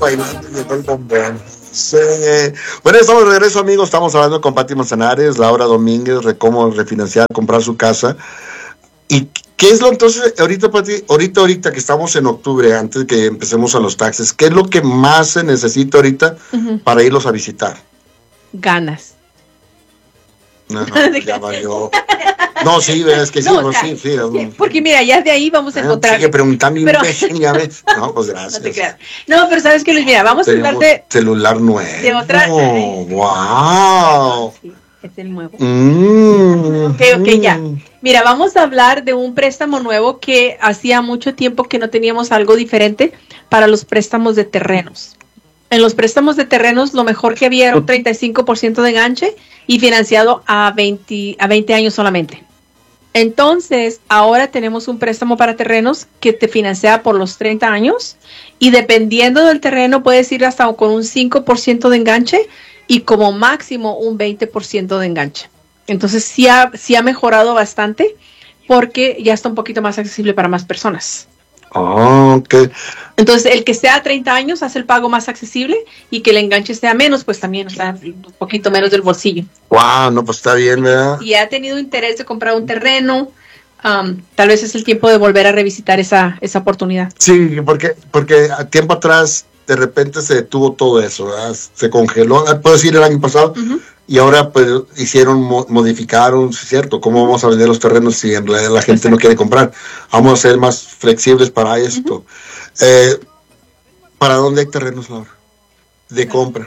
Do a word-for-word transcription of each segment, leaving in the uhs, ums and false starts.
Bailando y llegó el bombón. Sí. Bueno, estamos de regreso, amigos. Estamos hablando con Pati Manzanares, Laura Domínguez, de cómo refinanciar, comprar su casa. ¿Y qué es lo entonces, ahorita, Pati, ahorita, ahorita que estamos en octubre, antes de que empecemos a los taxes, qué es lo que más se necesita ahorita uh-huh. para irlos a visitar? Ganas. No, ya valió. No, sí, es que sí, no, no, o sea, sí, sí. Um, porque mira, ya de ahí vamos a ah, encontrar. Sigue preguntando pero... imbécil, ya ves. No, pues gracias. No te creas. No, pero sabes que Luis, mira, vamos Tenemos a hablar de. Celular nuevo. De otra. Oh, wow. Sí, es el nuevo. Mm, ok, ok, ya. Mira, vamos a hablar de un préstamo nuevo que hacía mucho tiempo que no teníamos algo diferente para los préstamos de terrenos. En los préstamos de terrenos, lo mejor que había era un treinta y cinco por ciento de enganche y financiado a veinte, a veinte años solamente. Entonces, ahora tenemos un préstamo para terrenos que te financia por los treinta años y dependiendo del terreno puedes ir hasta con un cinco por ciento de enganche y como máximo un veinte por ciento de enganche. Entonces, sí ha, sí ha mejorado bastante porque ya está un poquito más accesible para más personas. Oh, ok. Entonces, el que sea a treinta años hace el pago más accesible y que el enganche sea menos, pues también, o sea, un poquito menos del bolsillo. Wow, no, pues está bien, ¿verdad? Si ha tenido interés de comprar un terreno, um, tal vez es el tiempo de volver a revisitar esa, esa oportunidad. Sí, porque, porque a tiempo atrás, de repente se detuvo todo eso, ¿verdad? Se congeló, puedo decir el año pasado, uh-huh. y ahora pues hicieron, modificaron, es cierto, cómo vamos a vender los terrenos si en realidad la gente Exacto. no quiere comprar. Vamos a ser más flexibles para esto. Uh-huh. Eh, ¿Para dónde hay terrenos, Laura? De compra.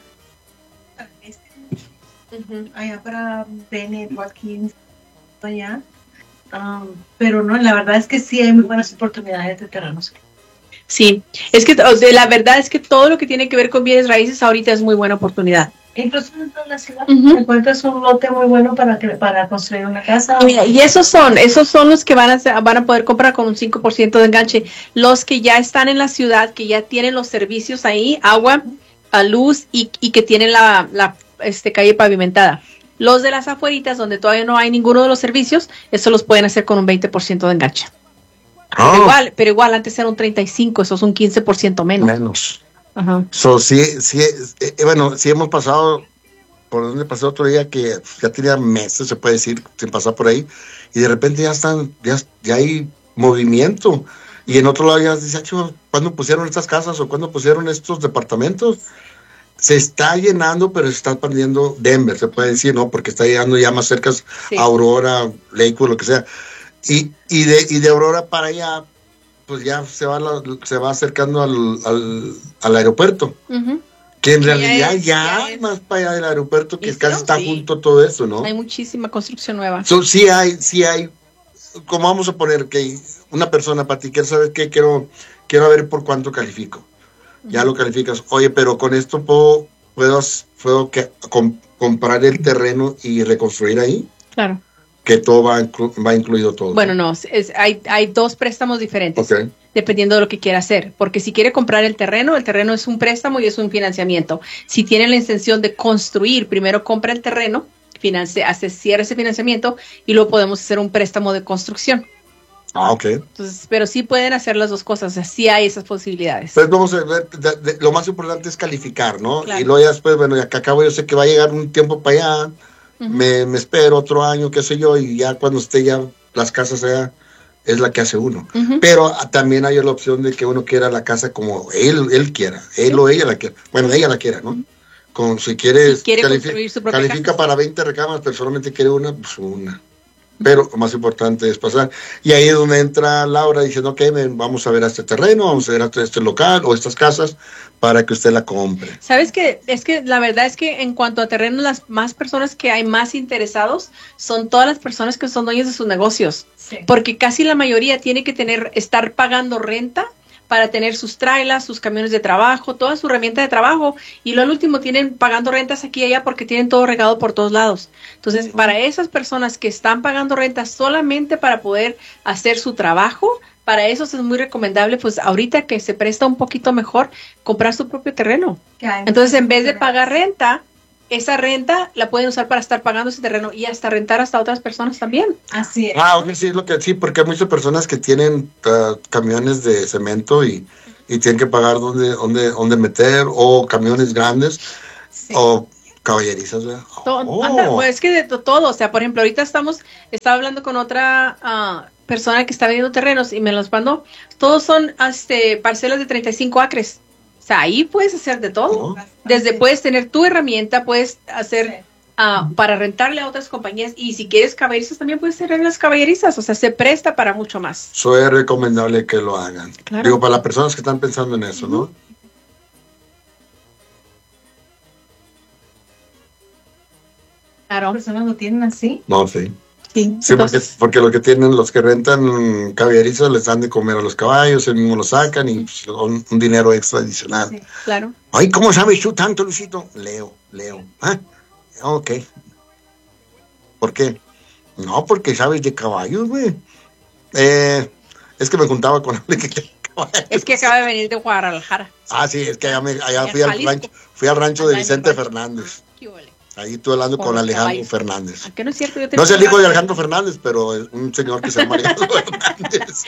Uh-huh. Allá para Bennett, Joaquín, allá. Um, pero no, la verdad es que sí hay muy buenas oportunidades de terrenos. Sí, es que la verdad es que todo lo que tiene que ver con bienes raíces ahorita es muy buena oportunidad. Incluso dentro de la ciudad uh-huh. encuentras un lote muy bueno para que, para construir una casa. Y, mira, y esos son, esos son los que van a ser, van a poder comprar con un cinco por ciento de enganche. Los que ya están en la ciudad, que ya tienen los servicios ahí, agua, a luz y, y que tienen la, la este, calle pavimentada. Los de las afueritas, donde todavía no hay ninguno de los servicios, eso los pueden hacer con un veinte por ciento de enganche. Oh. Pero igual, pero igual antes era un treinta y cinco, eso es un quince por ciento menos. Menos. Ajá. So, sí, sí, eh, bueno, sí hemos pasado, por donde pasó otro día que ya tenía meses, se puede decir, sin pasar por ahí, y de repente ya están, ya, ya hay movimiento, y en otro lado ya dice, ¿cuándo pusieron estas casas o cuándo pusieron estos departamentos? Se está llenando, pero se está perdiendo Denver, se puede decir, ¿no? Porque está llegando ya más cerca sí. a Aurora, Lakewood, lo que sea. Y, y, de, y de Aurora para allá, pues ya se va, la, se va acercando al, al, al aeropuerto. Uh-huh. Que en realidad ya, es, ya hay más para allá del aeropuerto, que casi está sí. junto todo eso, ¿no? Hay muchísima construcción nueva. So, sí hay, sí hay. Como vamos a poner que una persona, Pati, quiero saber qué, quiero, quiero ver por cuánto califico. Uh-huh. Ya lo calificas. Oye, pero con esto puedo, puedo, puedo que, com, comprar el terreno y reconstruir ahí. Claro. Que todo va, inclu va incluido todo. Bueno, no, es, hay, hay dos préstamos diferentes, okay. dependiendo de lo que quiera hacer, porque si quiere comprar el terreno, el terreno es un préstamo y es un financiamiento. Si tiene la intención de construir, primero compra el terreno, financia, hace, cierra ese financiamiento y luego podemos hacer un préstamo de construcción. Ah, ok. Entonces, pero sí pueden hacer las dos cosas, o sea, sí hay esas posibilidades. Pues vamos a ver, de, de, lo más importante es calificar, ¿no? Claro. Y luego ya después, bueno, ya que acabo, yo sé que va a llegar un tiempo para allá. Uh-huh. Me, me espero otro año, qué sé yo, y ya cuando esté ya las casas sea, es la que hace uno. Uh-huh. Pero a, también hay la opción de que uno quiera la casa como él, él quiera, él ¿sí? o ella la quiera. Bueno, ella la quiera, ¿no? Uh-huh. Con, si quiere, si quiere construir su propia califica casa. Para veinte recámaras, pero solamente quiere una, pues una. Pero lo más importante es pasar. Y ahí es donde entra Laura diciendo, ok, ven, vamos a ver a este terreno, vamos a ver a este local o estas casas para que usted la compre. ¿Sabes qué? Es que la verdad es que en cuanto a terrenos, las más personas que hay más interesados son todas las personas que son dueños de sus negocios. Sí. Porque casi la mayoría tiene que tener, estar pagando renta para tener sus trailers, sus camiones de trabajo, toda su herramienta de trabajo, y luego al último tienen pagando rentas aquí y allá porque tienen todo regado por todos lados. Entonces, uh-huh. para esas personas que están pagando rentas solamente para poder hacer su trabajo, para eso es muy recomendable, pues ahorita que se presta un poquito mejor, comprar su propio terreno. Entonces, en vez de pagar renta, esa renta la pueden usar para estar pagando ese terreno y hasta rentar hasta otras personas también. Así es. Ah, ok, sí, es lo que sí, porque hay muchas personas que tienen uh, camiones de cemento y, y tienen que pagar dónde, dónde, dónde meter, o camiones grandes, sí. o caballerizas, ¿verdad? Todo, Oh. anda, pues es que de todo, o sea, por ejemplo, ahorita estamos, estaba hablando con otra uh, persona que está vendiendo terrenos y me los mandó, todos son este, parcelas de treinta y cinco acres, o sea, ahí puedes hacer de todo, oh. desde puedes tener tu herramienta, puedes hacer uh, para rentarle a otras compañías, y si quieres caballerizas también puedes tener las caballerizas, o sea, se presta para mucho más. Eso es recomendable que lo hagan, claro. Digo, para las personas que están pensando en eso, uh-huh. ¿no? Claro. ¿Las personas lo tienen así? No, sí. Sí, sí porque, porque lo que tienen, los que rentan caballerizas les dan de comer a los caballos, ellos mismos lo sacan y pues, un, un dinero extra adicional. Sí, claro. Ay, ¿cómo sabes tú tanto, Luisito? Leo, leo. Ah, ok. ¿Por qué? No, porque sabes de caballos, güey. Eh, es que me juntaba con alguien que caballos. Es que acaba de venir de Guadalajara. Ah, sí, es que allá, me, allá fui, al rancho, fui al rancho de Vicente Fernández. Qué vale. Ahí estuve hablando con, con Alejandro caballos. Fernández. ¿A qué no es cierto? Yo no es el hijo de Alejandro Fernández, pero es un señor que se llama Alejandro Fernández.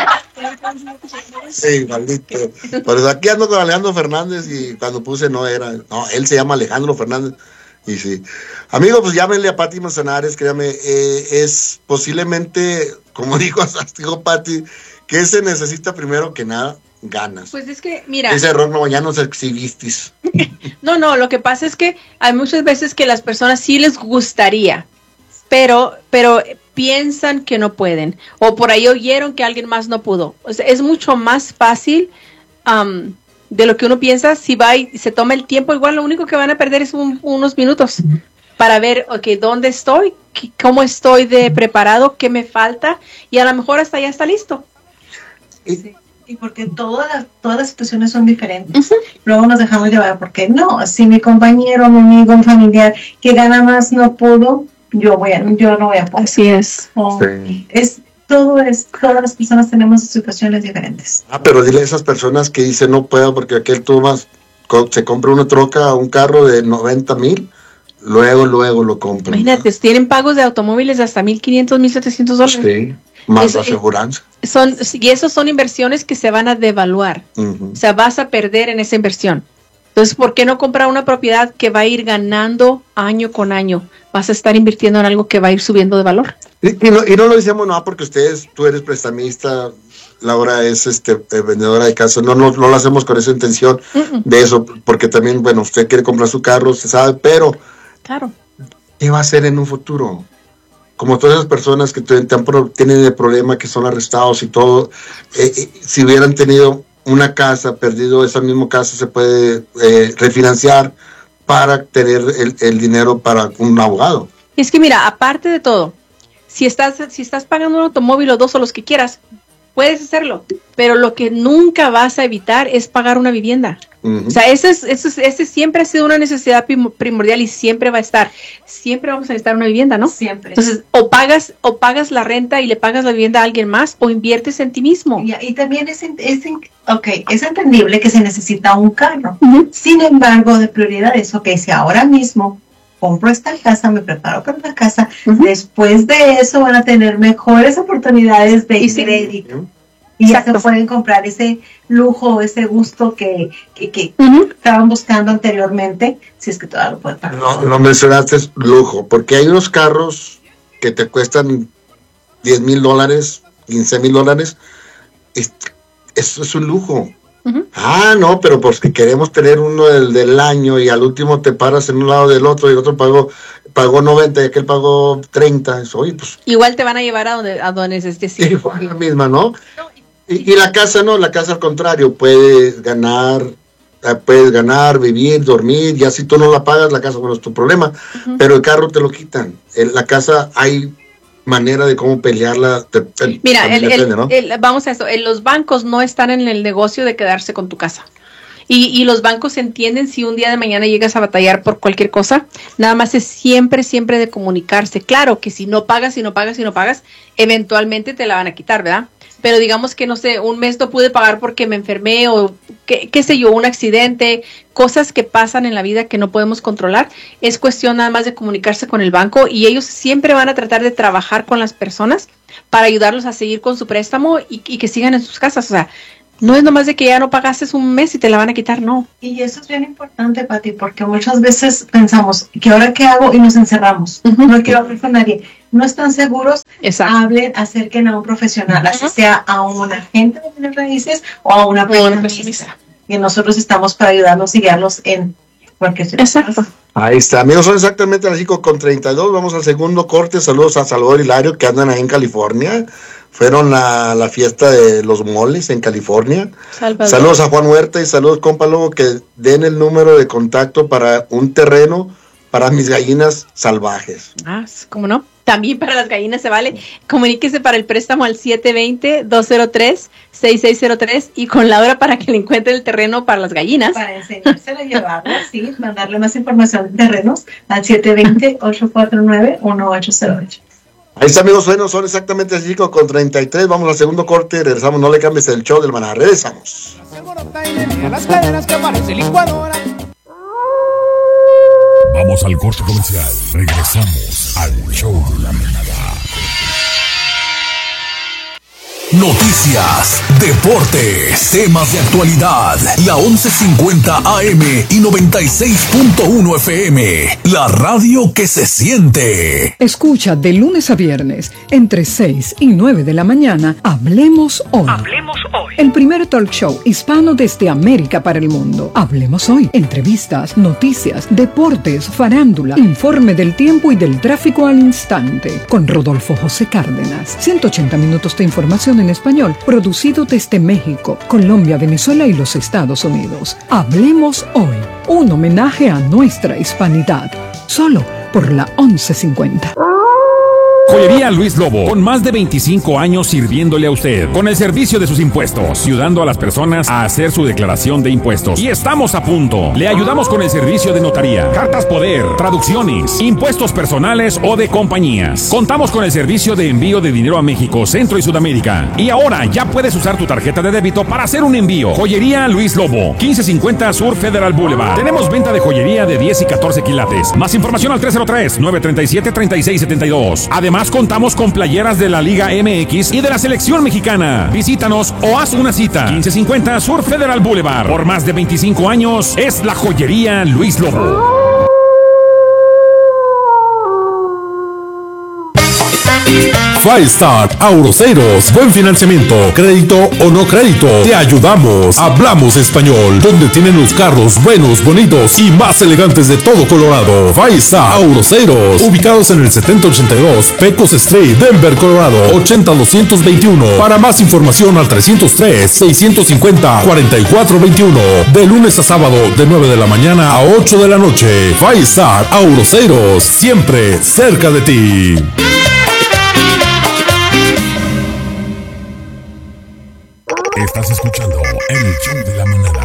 Sí, maldito. Pero aquí ando con Alejandro Fernández y cuando puse no era. No, él se llama Alejandro Fernández. Y sí. Amigo, pues llámenle a Pati Manzanares, créame, eh, es posiblemente, como dijo, dijo Pati, que se necesita primero que nada ganas. Pues es que, mira. Ese error no, ya nos exhibistis. No, no, lo que pasa es que hay muchas veces que las personas sí les gustaría, pero, pero piensan que no pueden, o por ahí oyeron que alguien más no pudo. O sea, es mucho más fácil um, de lo que uno piensa. Si va y se toma el tiempo, igual lo único que van a perder es un, unos minutos para ver, ok, dónde estoy, qué, cómo estoy de preparado, qué me falta, y a lo mejor hasta ya está listo. Sí. Y porque todas las, todas las situaciones son diferentes. Uh-huh. Luego nos dejamos llevar, porque no, si mi compañero, mi amigo, un familiar que gana más no pudo, yo voy a, yo no voy a poder. Así es. Oh, sí. Es todo es, todas las personas tenemos situaciones diferentes. Ah, pero dile a esas personas que dicen no puedo porque aquel tú más se compra una troca, un carro de noventa mil, luego, luego lo compran. Imagínate, ¿no? Tienen pagos de automóviles de hasta mil quinientos, mil setecientos dólares. Sí. Más la aseguranza. Son, y esos son inversiones que se van a devaluar. Uh-huh. O sea, vas a perder en esa inversión. Entonces, ¿por qué no comprar una propiedad que va a ir ganando año con año? Vas a estar invirtiendo en algo que va a ir subiendo de valor. Y, y, no, y no lo decimos no porque ustedes, tú eres prestamista, Laura es este eh, vendedora de casa. No, no, no lo hacemos con esa intención uh-uh. de eso, porque también, bueno, usted quiere comprar su carro, usted sabe, pero claro. ¿Qué va a hacer en un futuro? Como todas esas personas que te, te han pro, tienen el problema, que son arrestados y todo, eh, eh, si hubieran tenido una casa, perdido esa misma casa, se puede eh, refinanciar para tener el, el dinero para un abogado. Es que mira, aparte de todo, si estás, si estás pagando un automóvil o dos o los que quieras, puedes hacerlo, pero lo que nunca vas a evitar es pagar una vivienda. Uh-huh. O sea, ese, es, ese, es, ese siempre ha sido una necesidad primordial y siempre va a estar. Siempre vamos a necesitar una vivienda, ¿no? Siempre. Entonces, o pagas o pagas la renta y le pagas la vivienda a alguien más, o inviertes en ti mismo. Y, y también es, es, okay, es entendible que se necesita un carro. Uh-huh. Sin embargo, de prioridades, ok, si ahora mismo compro esta casa, me preparo para una casa, uh-huh. después de eso van a tener mejores oportunidades de crédito. Sí. Y ya se pueden comprar ese lujo, ese gusto que, que, que uh-huh. estaban buscando anteriormente, si es que todavía lo pueden pagar. No, no mencionaste lujo, porque hay unos carros que te cuestan diez mil dólares, quince mil dólares, es, eso es un lujo. Uh-huh. Ah, no, pero porque queremos tener uno del, del año y al último te paras en un lado del otro y el otro pagó, pagó noventa y aquel pagó treinta. Eso, oye, pues, igual te van a llevar a donde, a donde estés. Igual la misma, ¿no? no y, y la casa no, la casa al contrario, puedes ganar, eh, puedes ganar, vivir, dormir, y así tú no la pagas, la casa, bueno, es tu problema, uh-huh. pero el carro te lo quitan. En la casa hay manera de cómo pelearla. Te, te, Mira, el, depende, el, ¿no? el, vamos a esto, el, los bancos no están en el negocio de quedarse con tu casa. Y, y los bancos entienden si un día de mañana llegas a batallar por cualquier cosa, nada más es siempre, siempre de comunicarse. Claro que si no pagas, si no pagas, si no pagas, eventualmente te la van a quitar, ¿verdad? Pero digamos que, no sé, un mes no pude pagar porque me enfermé o qué, qué sé yo, un accidente, cosas que pasan en la vida que no podemos controlar. Es cuestión nada más de comunicarse con el banco y ellos siempre van a tratar de trabajar con las personas para ayudarlos a seguir con su préstamo y, y que sigan en sus casas. O sea, No es nomás de que ya no pagaste un mes y te la van a quitar, no. Y eso es bien importante, Pati, porque muchas veces pensamos, ¿que ahora qué hago? Y nos encerramos. Uh-huh. No quiero hablar con nadie. No están seguros, Exacto. hablen, acerquen a un profesional, uh-huh. así sea a un agente de bienes raíces o a una persona. Y nosotros estamos para ayudarlos y guiarlos en cualquier situación. Exacto. Ahí está, amigos, son exactamente las cinco con treinta y dos, vamos al segundo corte. Saludos a Salvador y Hilario que andan ahí en California. Fueron a la fiesta de los moles en California. Salvador. Saludos a Juan Huerta y saludos, compa Lobo, que den el número de contacto para un terreno para mis gallinas salvajes. Ah, ¿cómo no? También para las gallinas se vale. Comuníquese para el préstamo al siete dos cero, dos cero tres, seis seis cero tres y con Laura para que le encuentre el terreno para las gallinas. Para enseñárselo a llevarlo, sí, mandarle más información de terrenos al siete dos cero, ocho cuatro nueve, uno ocho cero ocho. Ahí está, amigos, bueno, son exactamente cinco con treinta y tres, vamos al segundo corte, regresamos, no le cambies el show del maná, regresamos. Vamos al corte comercial, regresamos al show de la manada. Noticias, deportes, temas de actualidad, la once cincuenta A M y noventa y seis punto uno F M, la radio que se siente. Escucha de lunes a viernes, entre seis y nueve de la mañana, Hablemos Hoy. Hablemos Hoy. El primer talk show hispano desde América para el mundo. Hablemos Hoy. Entrevistas, noticias, deportes, farándula, informe del tiempo y del tráfico al instante. Con Rodolfo José Cárdenas. ciento ochenta minutos de información en español, producido desde México, Colombia, Venezuela y los Estados Unidos. Hablemos Hoy, un homenaje a nuestra hispanidad, solo por la once cincuenta. Joyería Luis Lobo, con más de veinticinco años sirviéndole a usted, con el servicio de sus impuestos, ayudando a las personas a hacer su declaración de impuestos. Y estamos a punto. Le ayudamos con el servicio de notaría, cartas poder, traducciones, impuestos personales o de compañías. Contamos con el servicio de envío de dinero a México, Centro y Sudamérica. Y ahora ya puedes usar tu tarjeta de débito para hacer un envío. Joyería Luis Lobo, quince cincuenta Sur Federal Boulevard. Tenemos venta de joyería de diez y catorce quilates. Más información al tres cero tres, nueve tres siete, tres seis siete dos. Además, contamos con playeras de la Liga M X y de la Selección Mexicana. Visítanos o haz una cita. quince cincuenta Sur Federal Boulevard. Por más de veinticinco años es la Joyería Luis Lobo. Five Star Auroceros, buen financiamiento, crédito o no crédito, te ayudamos. Hablamos español, donde tienen los carros buenos, bonitos y más elegantes de todo Colorado. Five Star Auroceros, ubicados en el setenta ochenta y dos Pecos Street, Denver, Colorado, ochenta doscientos veintiuno. Para más información al trescientos tres, seiscientos cincuenta, cuarenta y cuatro veintiuno. De lunes a sábado, de nueve de la mañana a ocho de la noche. Five Star Auroceros, siempre cerca de ti. Estás escuchando el show de la manada.